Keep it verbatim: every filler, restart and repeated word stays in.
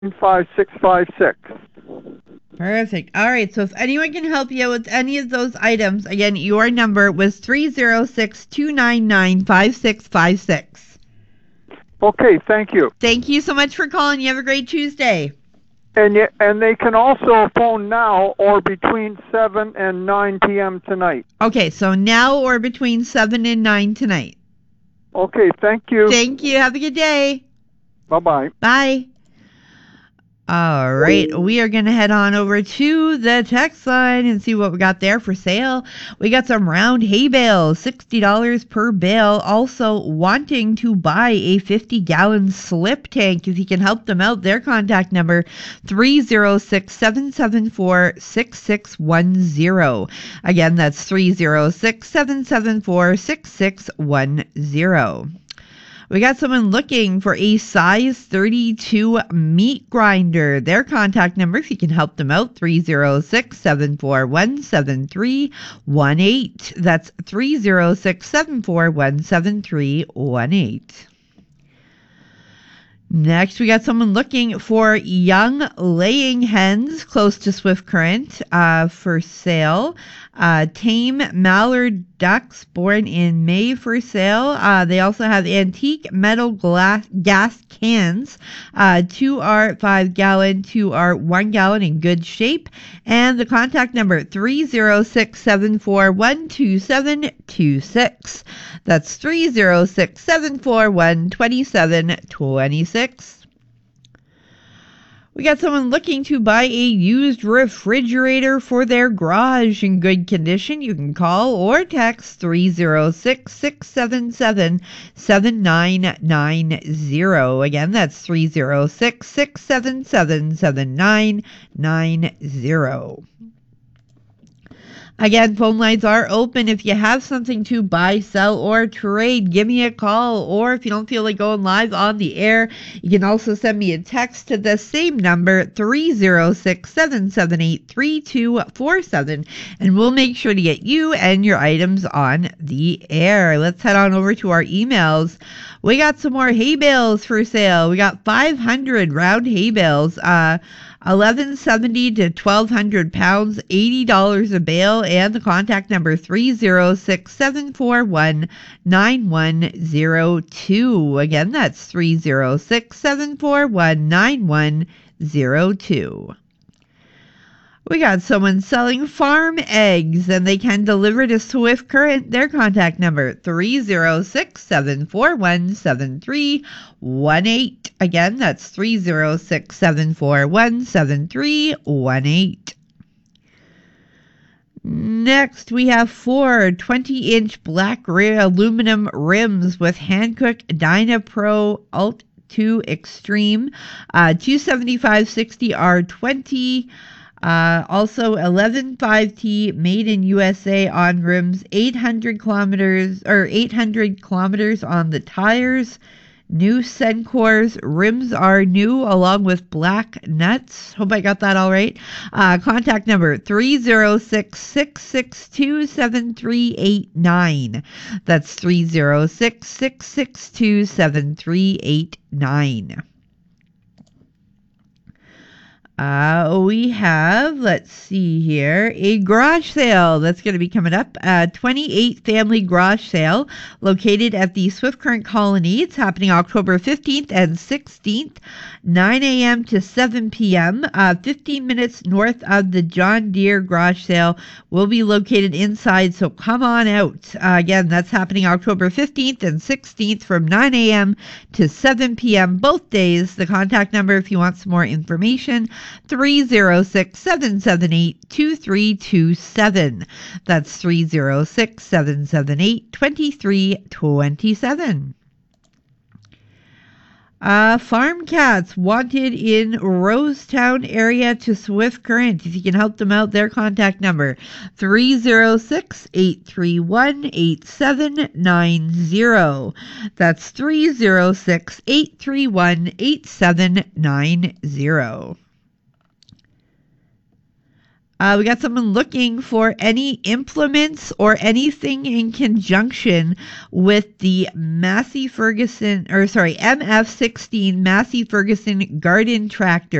five six five six. Perfect. All right. So if anyone can help you with any of those items, again, your number was three zero six, two nine nine, five six five six. Okay, thank you. Thank you so much for calling. You have a great Tuesday. And y- and they can also phone now or between seven and nine p.m. tonight. Okay, so now or between seven and nine tonight. Okay, thank you. Thank you. Have a good day. Bye-bye. Bye. All right, we are going to head on over to the text line and see what we got there for sale. We got some round hay bales, sixty dollars per bale. Also wanting to buy a fifty gallon slip tank. If you can help them out, their contact number, three zero six, seven seven four, six six one zero. Again, that's three zero six, seven seven four, six six one zero. We got someone looking for a size thirty-two meat grinder. Their contact number, if you can help them out, three zero six, seven four one, seven three one eight. That's three zero six, seven four one, seven three one eight. Next, we got someone looking for young laying hens close to Swift Current uh, for sale. Uh, tame mallard ducks born in May for sale. Uh, they also have antique metal glass gas cans. Uh, two are five gallon, two are one gallon in good shape. And the contact number, three zero six, seven four one, two seven two six. That's three zero six, seven four one, two seven two six. We got someone looking to buy a used refrigerator for their garage in good condition. You can call or text three zero six, six seven seven, seven nine nine zero. Again, that's three zero six, six seven seven, seven nine nine zero. Again, phone lines are open. If you have something to buy, sell, or trade, give me a call. Or if you don't feel like going live on the air, you can also send me a text to the same number, three zero six, seven seven eight, three two four seven, and we'll make sure to get you and your items on the air. Let's head on over to our emails. We got some more hay bales for sale. We got five hundred round hay bales. Uh, eleven seventy to twelve hundred pounds, eighty dollars a bale, and the contact number three zero six, seven four one, nine one zero two. Again, that's three zero six, seven four one, nine one zero two. We got someone selling farm eggs, and they can deliver to Swift Current. Their contact number, three zero six, seven four one, seven three one eight. Again, that's three zero six, seven four one, seven three one eight. Next, we have four twenty-inch black ri- aluminum rims with Hankook DynaPro Alt two Extreme, uh, two seventy-five sixty R twenty. Uh, also eleven five T made in U S A on rims, eight hundred kilometers or eight hundred kilometers on the tires. New Sencors rims are new along with black nuts. Hope I got that all right. Uh, contact number three zero six, six six two, seven three eight nine. That's three zero six, six six two, seven three eight nine. Uh, we have, let's see here, a garage sale that's going to be coming up. Uh, twenty-eight family garage sale located at the Swift Current Colony. It's happening October fifteenth and sixteenth, nine a.m. to seven p.m. Uh, fifteen minutes north of the John Deere garage sale. Will be located inside, so come on out. Uh, again, that's happening October fifteenth and sixteenth from nine a.m. to seven p.m. both days. The contact number if you want some more information, three zero six, seven seven eight, two three two seven. That's three zero six, seven seven eight, two three two seven. Uh, farm cats wanted in Rosetown area to Swift Current. If you can help them out, their contact number, three zero six, eight three one, eight seven nine zero. That's three zero six, eight three one, eight seven nine zero. Uh, we got someone looking for any implements or anything in conjunction with the Massey Ferguson, or sorry, M F sixteen Massey Ferguson garden tractor.